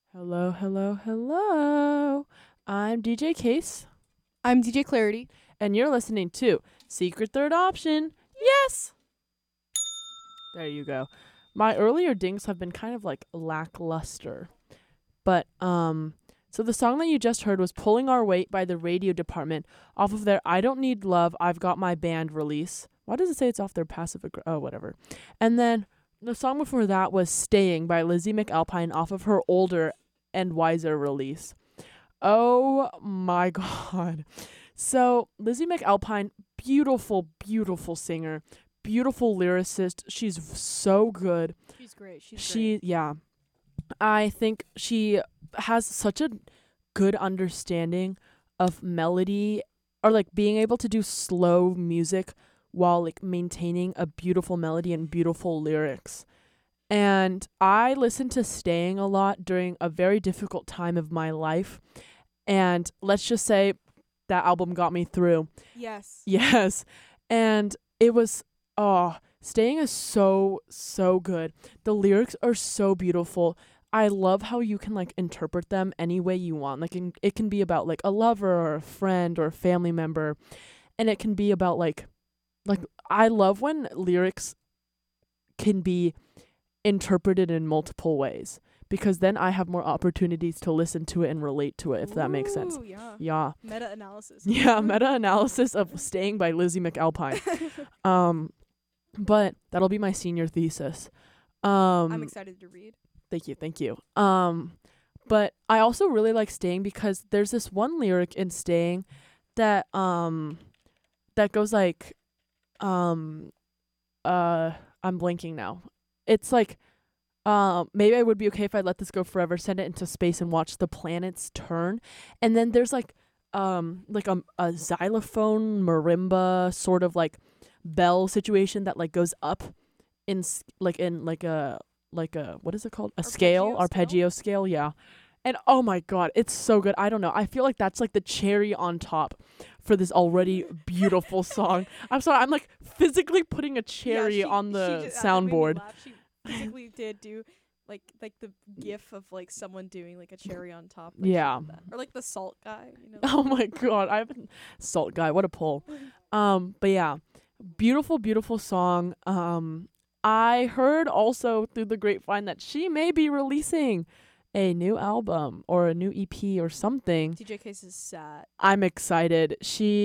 Hello, hello, hello. I'm DJ Case, I'm DJ Clarity. and you're listening to Secret Third Option. Yes! There you go. My earlier dings have been kind of like lackluster. But, so the song that you just heard was Pulling Our Weight by the Radio Department off of their I Don't Need Love, I've Got My Band release. Why does it say it's off their oh, whatever. And then the song before that was Staying by Lizzie McAlpine off of her older and wiser release. Oh my god. So Lizzie McAlpine, beautiful, beautiful singer, beautiful lyricist. She's so good. She's great. She's Yeah. I think she has such a good understanding of melody, or like being able to do slow music while like maintaining a beautiful melody and beautiful lyrics. And I listened to Staying a lot during a very difficult time of my life. And let's just say that album got me through. Yes. Yes. And it was, Staying is so, so good. The lyrics are so beautiful. I love how you can like interpret them any way you want. Like it can be about like a lover or a friend or a family member. And it can be about like I love when lyrics can be interpreted in multiple ways, because then I have more opportunities to listen to it and relate to it, if that makes sense. Yeah. Yeah. Meta-analysis. Yeah, meta-analysis of Staying by Lizzie McAlpine. But that'll be my senior thesis. I'm excited to read. Thank you. But I also really like Staying because there's this one lyric in Staying that that goes like I'm blanking now. It's like maybe I would be okay if I let this go forever, send it into space and watch the planets turn. And then there's like a xylophone marimba sort of like bell situation that like goes up in a what is it called? Arpeggio scale, yeah. And oh my god, it's so good. I don't know. I feel like that's like the cherry on top for this already beautiful song. I'm sorry, I'm like physically putting a cherry on the soundboard. She physically did do like the gif of like someone doing like a cherry on top. Like Yeah. or like the salt guy, you know. Oh my god, I haven't salt guy, what a pull. But yeah, beautiful, beautiful song. I heard also through the grapevine that she may be releasing a new album or a new EP or something. DJ Case is sad. I'm excited. She